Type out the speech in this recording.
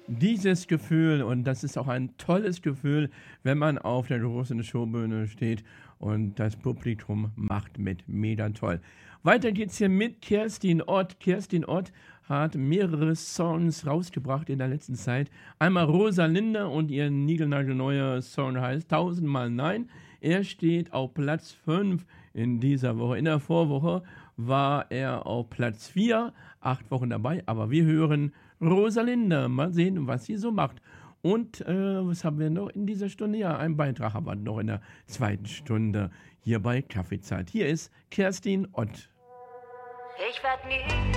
Dieses Gefühl, und das ist auch ein tolles Gefühl, wenn man auf der großen Showbühne steht und das Publikum macht mit. Mega toll. Weiter geht's hier mit Kerstin Ott. Kerstin Ott hat mehrere Songs rausgebracht in der letzten Zeit. Einmal Rosalinde und ihr niegelnagelneuer Song heißt Tausendmal Nein. Er steht auf Platz 5 in dieser Woche. In der Vorwoche war er auf Platz 4, 8 Wochen dabei, aber wir hören Rosalinde. Mal sehen, was sie so macht. Und was haben wir noch in dieser Stunde? Ja, einen Beitrag haben wir noch in der zweiten Stunde hier bei Kaffeezeit. Hier ist Kerstin Ott. Ich werd nie